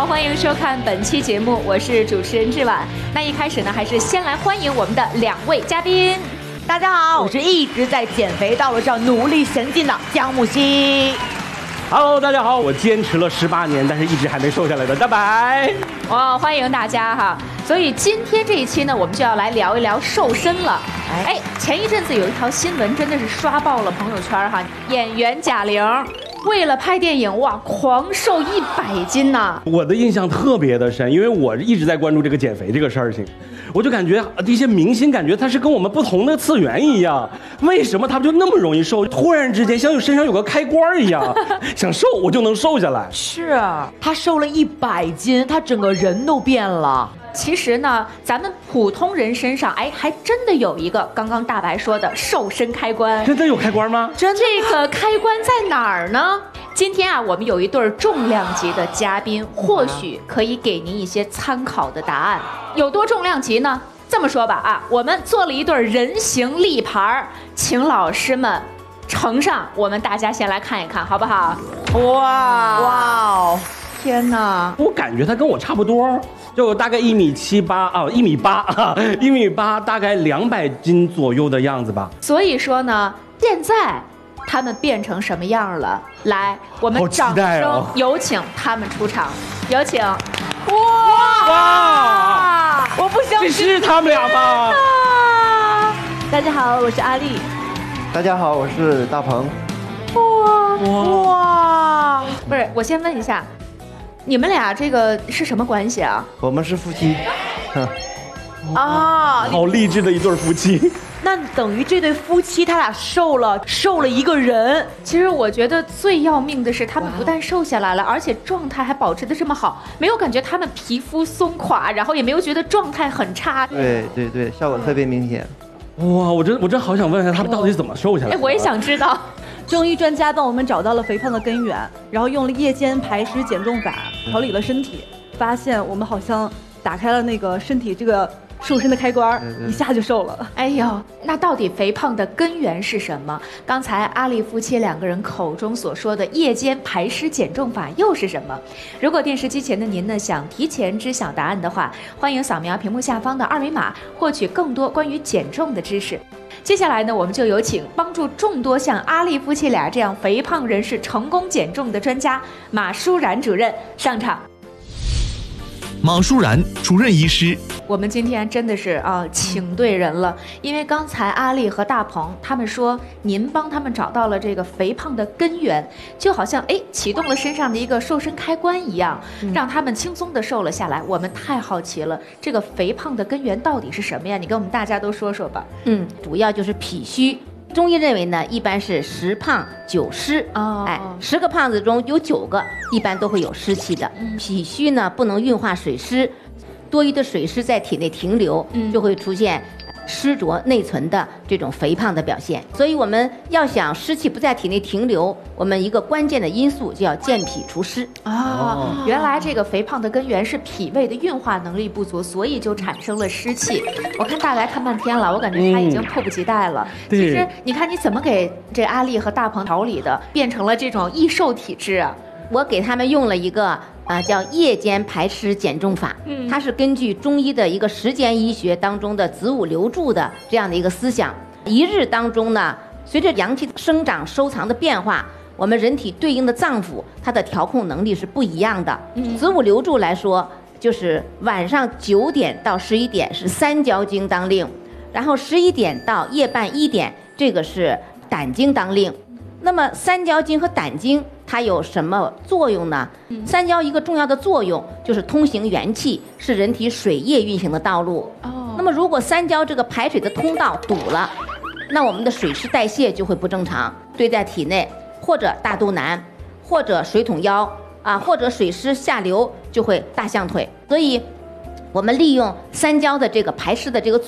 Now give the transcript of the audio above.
好，欢迎收看本期节目，我是主持人志婉。那一开始呢，还是先来欢迎我们的2位嘉宾。 大家好，我是一直在减肥道路上努力前进的姜木希。 Hello， 大家好，我坚持了18年，但是一直还没瘦下来的大白。 哇，欢迎大家哈！所以今天这一期呢，我们就要来聊一聊瘦身了。前一阵子有一条新闻真的是刷爆了朋友圈哈，演员贾玲为了拍电影哇，狂瘦100斤呐！ 我的印象特别的深，因为我一直在关注这个减肥这个事儿情，我就感觉这些明星感觉他是跟我们不同的次元一样，为什么他们就那么容易瘦？突然之间像身上有个开关一样，想瘦我就能瘦下来。 是啊，他瘦了100斤，他整个人都变了。 其实呢，咱们普通人身上，还真的有一个刚刚大白说的瘦身开关。 真的有开关吗？ 这个开关在哪儿呢？今天啊，我们有一对重量级的嘉宾，或许可以给您一些参考的答案。有多重量级呢？这么说吧啊，我们做了一对人形立牌，请老师们呈上，我们大家先来看一看，好不好？哇，天哪！ 我感觉他跟我差不多。就大概1.78米啊，1.8米，大概200斤左右的样子吧。 所以说呢，现在他们变成什么样了？来，我们掌声有请他们出场，有请。哇！我不相信， 这是他们俩吗？ 大家好，我是阿丽。 大家好，我是大鹏。 哇！不是，我先问一下。你们俩这个是什么关系啊？ 我们是夫妻。 好励志的一对夫妻。 那等于这对夫妻他俩瘦了一个人。 其实我觉得最要命的是，他们不但瘦下来了，而且状态还保持得这么好，没有感觉他们皮肤松垮，然后也没有觉得状态很差。 对，效果特别明显。 哇，我真好想问一下他们到底怎么瘦下来的。 我也想知道。 中医专家帮我们找到了肥胖的根源，然后用了夜间排湿减重法调理了身体，发现我们好像打开了那个身体这个瘦身的开关，一下就瘦了。 哎呦，那到底肥胖的根源是什么？刚才阿丽夫妻2个人口中所说的夜间排湿减重法又是什么？如果电视机前的您呢想提前知晓答案的话，欢迎扫描屏幕下方的2维码，获取更多关于减重的知识。接下来呢，我们就有请帮助众多像阿丽夫妻俩这样肥胖人士成功减重的专家马舒然主任上场。 马舒然主任医师， 我们今天真的是请对人了，因为刚才阿丽和大鹏他们说您帮他们找到了这个肥胖的根源，就好像启动了身上的一个瘦身开关一样，让他们轻松的瘦了下来。我们太好奇了，这个肥胖的根源到底是什么呀？你跟我们大家都说说吧。 主要就是脾虚。中医认为呢，一般是10胖9湿，10个胖子中有9个一般都会有湿气的。脾虚呢不能运化水湿，多余的水湿在体内停留，就会出现湿浊内存的这种肥胖的表现。所以我们要想湿气不在体内停留，我们一个关键的因素就要健脾除湿。 原来这个肥胖的根源是脾胃的运化能力不足，所以就产生了湿气。我看大白看半天了，我感觉他已经迫不及待了。其实你看你怎么给这阿丽和大鹏调理的，变成了这种易瘦体质啊？ 我给他们用了一个叫夜间排湿减重法，它是根据中医的一个时间医学当中的子午流注的这样的一个思想。一日当中呢，随着阳气生长收藏的变化，我们人体对应的脏腑它的调控能力是不一样的。子午流注来说，就是晚上9点到11点是三焦经当令，然后11点到夜半1点这个是胆经当令。那么三焦经和胆经它有什么作用呢？三焦一个重要的作用就是通行元气，是人体水液运行的道路。那么如果三焦这个排水的通道堵了，那我们的水湿代谢就会不正常，堆在体内，或者大肚腩，或者水桶腰或者水湿下流就会大象腿。所以我们利用三焦的这个排湿的这个作